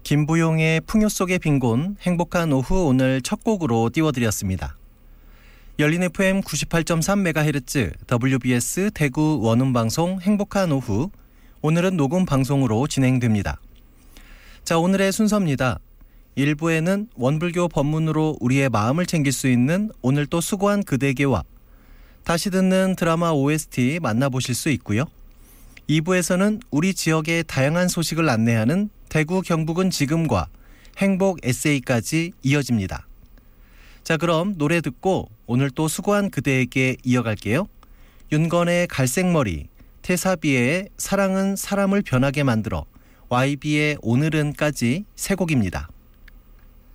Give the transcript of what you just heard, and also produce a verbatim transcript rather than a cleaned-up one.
김부용의 풍요 속의 빈곤, 행복한 오후 오늘 첫 곡으로 띄워드렸습니다. 열린 에프엠 구십팔 점 삼 메가헤르츠 더블유비에스 대구 원음방송 행복한 오후, 오늘은 녹음 방송으로 진행됩니다. 자, 오늘의 순서입니다. 일 부에는 원불교 법문으로 우리의 마음을 챙길 수 있는 오늘 또 수고한 그대에게와 다시 듣는 드라마 오에스티 만나보실 수 있고요. 이 부에서는 우리 지역의 다양한 소식을 안내하는 대구 경북은 지금과 행복 에세이까지 이어집니다. 자, 그럼 노래 듣고 오늘 또 수고한 그대에게 이어갈게요. 윤건의 갈색머리, 태사비의 사랑은 사람을 변하게 만들어, 와이비의 오늘은까지 세 곡입니다.